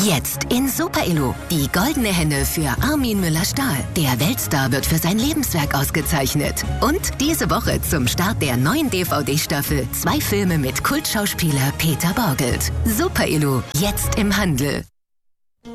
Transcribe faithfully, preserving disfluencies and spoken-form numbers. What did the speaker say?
Jetzt in Super Elo. Die goldene Henne für Armin Müller-Stahl. Der Weltstar wird für sein Lebenswerk ausgezeichnet. Und diese Woche zum Start der neuen D V D-Staffel zwei Filme mit Kultschauspieler Peter Borgelt. Super Elo. Jetzt im Handel.